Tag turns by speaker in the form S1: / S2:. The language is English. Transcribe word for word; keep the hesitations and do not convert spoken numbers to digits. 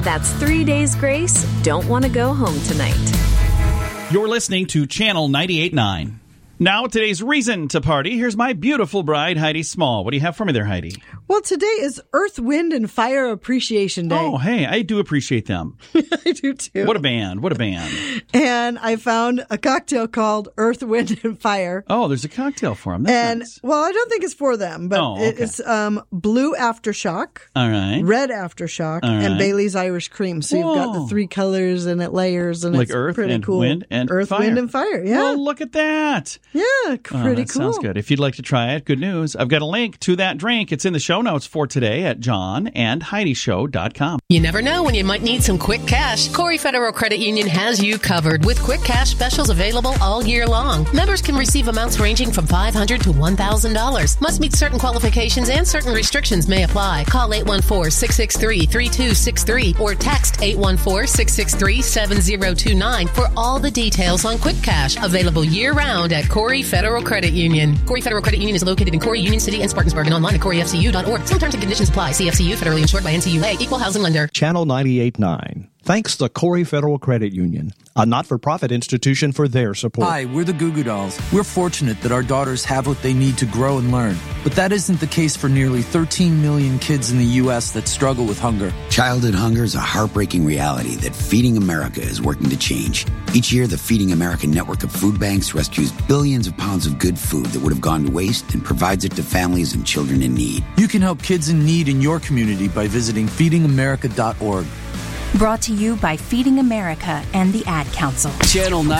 S1: That's three days grace. Don't want to go home tonight.
S2: You're listening to Channel ninety-eight point nine. Now, today's reason to party. Here's my beautiful bride, Heidi Small. What do you have for me there, Heidi?
S3: Well, today is Earth, Wind, and Fire Appreciation Day.
S2: Oh, hey, I do appreciate them.
S3: I do, too.
S2: What a band. What a band.
S3: And I found a cocktail called Earth, Wind, and Fire.
S2: Oh, there's a cocktail for them. That's
S3: and,
S2: nice.
S3: well, I don't think it's for them, but
S2: oh, okay.
S3: it's um, Blue Aftershock,
S2: All right.
S3: Red Aftershock,
S2: All right.
S3: and Bailey's Irish Cream. So
S2: Whoa.
S3: you've got the three colors and it layers, and
S2: like
S3: it's
S2: Earth
S3: pretty
S2: and
S3: cool.
S2: Wind and
S3: Earth,
S2: Fire.
S3: Wind, and Fire, yeah.
S2: Well, look at that.
S3: Yeah,
S2: Oh,
S3: pretty
S2: that
S3: cool.
S2: Sounds good. If you'd like to try it, good news. I've got a link to that drink. It's in the show notes for today at john and heidi show dot com.
S4: You never know when you might need some quick cash. Corey Federal Credit Union has you covered with quick cash specials available all year long. Members can receive amounts ranging from five hundred dollars to one thousand dollars. Must meet certain qualifications and certain restrictions may apply. Call eight one four, six six three, three two six three or text eight one four, six six three, seven zero two nine for all the details on quick cash. Available year-round at Corey Federal Credit Union. Corey Federal Credit Union is located in Corey, Union City, and Spartansburg, and online at corey f c u dot org. Some terms and conditions apply. C F C U, federally insured by N C U A, equal housing lender.
S5: Channel ninety-eight point nine. Thanks to Corey Federal Credit Union, a not-for-profit institution, for their support.
S6: Hi, we're the Goo Goo Dolls. We're fortunate that our daughters have what they need to grow and learn. But that isn't the case for nearly thirteen million kids in the U S that struggle with hunger.
S7: Childhood hunger is a heartbreaking reality that Feeding America is working to change. Each year, the Feeding America network of food banks rescues billions of pounds of good food that would have gone to waste and provides it to families and children in need.
S6: You can help kids in need in your community by visiting feeding america dot org.
S8: Brought to you by Feeding America and the Ad Council.
S9: Channel nine.